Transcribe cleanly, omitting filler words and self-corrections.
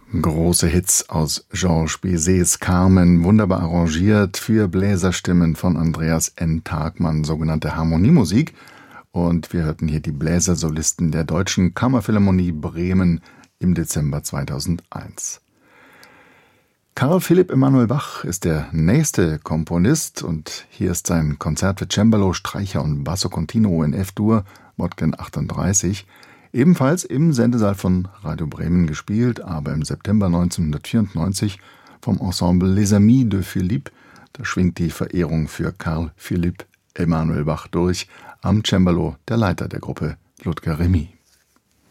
Große Hits aus Georges Bizets Carmen, wunderbar arrangiert für Bläserstimmen von Andreas N. Tagmann, sogenannte Harmoniemusik. Und wir hörten hier die Bläsersolisten der Deutschen Kammerphilharmonie Bremen im Dezember 2001. Carl Philipp Emanuel Bach ist der nächste Komponist und hier ist sein Konzert für Cembalo, Streicher und Basso Continuo in F-Dur, Botgen 38, ebenfalls im Sendesaal von Radio Bremen gespielt, aber im September 1994 vom Ensemble Les Amis de Philippe. Da schwingt die Verehrung für Carl Philipp Emanuel Bach durch, am Cembalo der Leiter der Gruppe, Ludger Remy.